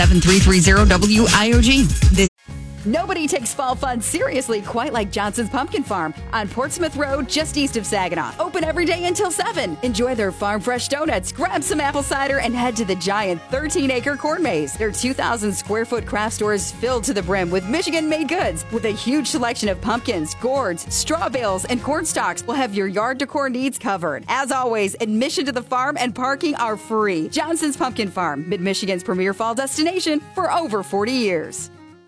7330 WIOG. Nobody takes fall fun seriously quite like Johnson's Pumpkin Farm on Portsmouth Road, just east of Saginaw. Open every day until 7. Enjoy their farm fresh donuts, grab some apple cider, and head to the giant 13-acre corn maze. Their 2,000 square foot craft store is filled to the brim with Michigan-made goods. With a huge selection of pumpkins, gourds, straw bales, and corn stalks, will have your yard decor needs covered. As always, admission to the farm and parking are free. Johnson's Pumpkin Farm, Mid-Michigan's premier fall destination for over 40 years.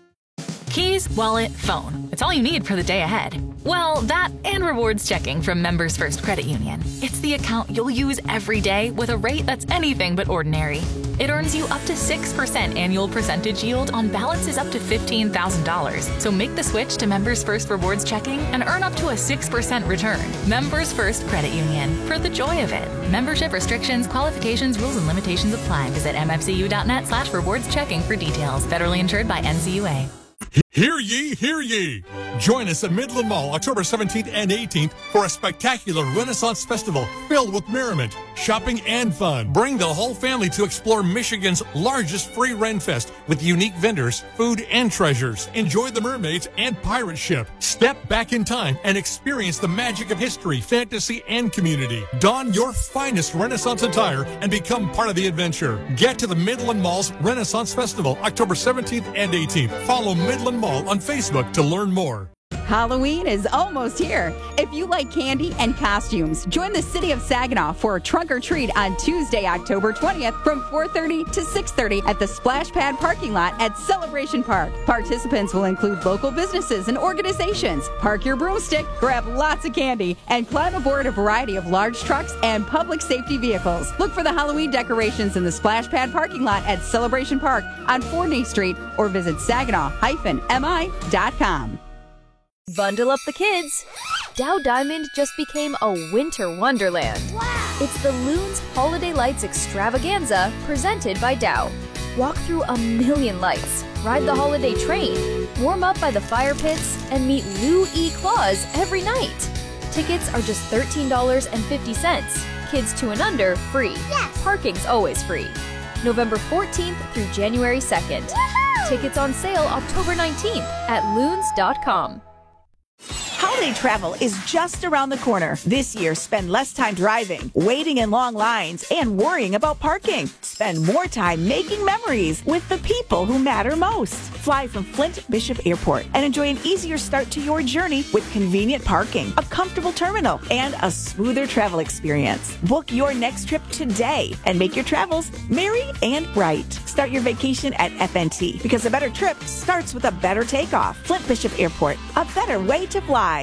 Keys, wallet, phone. It's all you need for the day ahead. Well, that and rewards checking from Members First Credit Union. It's the account you'll use every day with a rate that's anything but ordinary. It earns you up to 6% annual percentage yield on balances up to $15,000. So make the switch to Members First Rewards Checking and earn up to a 6% return. Members First Credit Union. For the joy of it. Membership restrictions, qualifications, rules, and limitations apply. Visit mfcu.net/rewards checking for details. Federally insured by NCUA. Hear ye, hear ye! Join us at Midland Mall October 17th and 18th for a spectacular Renaissance Festival filled with merriment, shopping, and fun. Bring the whole family to explore Michigan's largest free Ren Fest with unique vendors, food, and treasures. Enjoy the mermaids and pirate ship. Step back in time and experience the magic of history, fantasy, and community. Don your finest Renaissance attire and become part of the adventure. Get to the Midland Mall's Renaissance Festival October 17th and 18th. Follow Midland Mall on Facebook to learn more. Halloween is almost here. If you like candy and costumes, join the City of Saginaw for a trunk or treat on Tuesday, October 20th from 4:30 to 6:30 at the Splash Pad parking lot at Celebration Park. Participants will include local businesses and organizations. Park your broomstick, grab lots of candy, and climb aboard a variety of large trucks and public safety vehicles. Look for the Halloween decorations in the Splash Pad parking lot at Celebration Park on Forney Street or visit saginaw-mi.com. Bundle up the kids. Dow Diamond just became a winter wonderland. Wow. It's the Loons Holiday Lights Extravaganza presented by Dow. Walk through a million lights, ride the holiday train, warm up by the fire pits, and meet Lou E. Claus every night. Tickets are just $13.50. Kids 2 and under, free. Yes. Parking's always free. November 14th through January 2nd. Woohoo! Tickets on sale October 19th at loons.com. Holiday travel is just around the corner. This year, spend less time driving, waiting in long lines, and worrying about parking. Spend more time making memories with the people who matter most. Fly from Flint Bishop Airport and enjoy an easier start to your journey with convenient parking, a comfortable terminal, and a smoother travel experience. Book your next trip today and make your travels merry and bright. Start your vacation at FNT because a better trip starts with a better takeoff. Flint Bishop Airport, a better way to fly.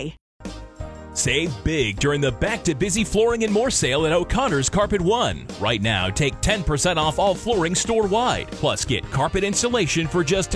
Save big during the Back to Busy Flooring and More sale at O'Connor's Carpet One. Right now, take 10% off all flooring store-wide. Plus, get carpet installation for just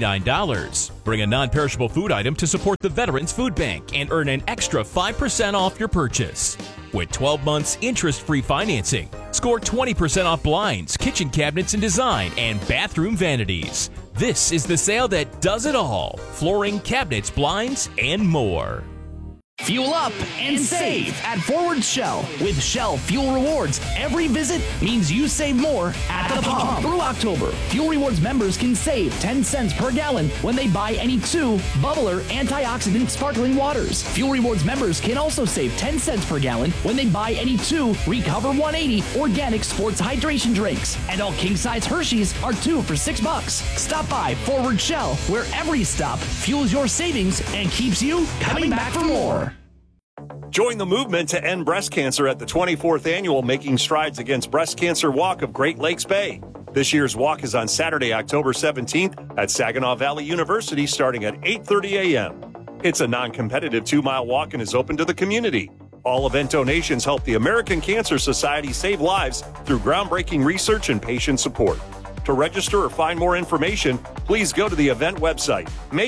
$99. Bring a non-perishable food item to support the Veterans Food Bank and earn an extra 5% off your purchase. With 12 months interest-free financing, score 20% off blinds, kitchen cabinets and design, and bathroom vanities. This is the sale that does it all. Flooring, cabinets, blinds, and more. Fuel up and save at Forward Shell. With Shell Fuel Rewards, every visit means you save more at the pump. Through October, Fuel Rewards members can save 10 cents per gallon when they buy any 2 Bubbler antioxidant sparkling waters. Fuel Rewards members can also save 10 cents per gallon when they buy any 2 Recover 180 organic sports hydration drinks. And all king-size Hershey's are 2 for $6. Stop by Forward Shell, where every stop fuels your savings and keeps you coming back for more. Join the movement to end breast cancer at the 24th annual Making Strides Against Breast Cancer Walk of Great Lakes Bay. This year's walk is on Saturday, October 17th at Saginaw Valley University starting at 8:30 a.m. It's a non-competitive 2-mile walk and is open to the community. All event donations help the American Cancer Society save lives through groundbreaking research and patient support. To register or find more information, please go to the event website,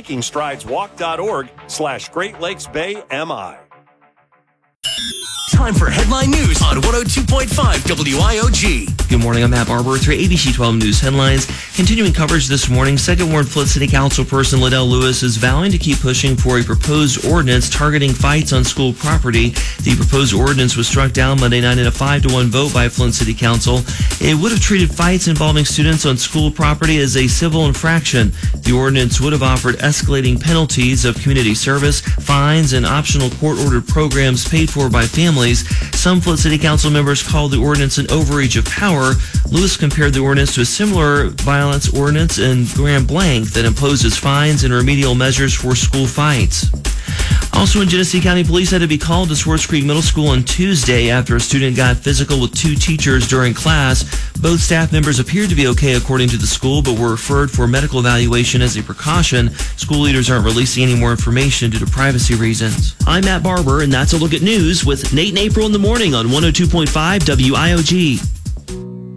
makingstrideswalk.org/Great Lakes Bay MI. Time for headline news on 102.5 WIOG. Good morning, I'm Matt Barber. 3 ABC 12 News headlines. Continuing coverage this morning, Second Ward Flint City Council person Liddell Lewis is vowing to keep pushing for a proposed ordinance targeting fights on school property. The proposed ordinance was struck down Monday night in a 5-1 vote by Flint City Council. It would have treated fights involving students on school property as a civil infraction. The ordinance would have offered escalating penalties of community service, fines, and optional court-ordered programs paid for by families. Some Flint City Council members called the ordinance an overreach of power. Lewis compared the ordinance to a similar violence ordinance in Grand Blanc that imposes fines and remedial measures for school fights. Also in Genesee County, police had to be called to Swartz Creek Middle School on Tuesday after a student got physical with 2 teachers during class. Both staff members appeared to be okay according to the school, but were referred for medical evaluation as a precaution. School leaders aren't releasing any more information due to privacy reasons. I'm Matt Barber, and that's a look at news with Nate and April in the morning on 102.5 WIOG.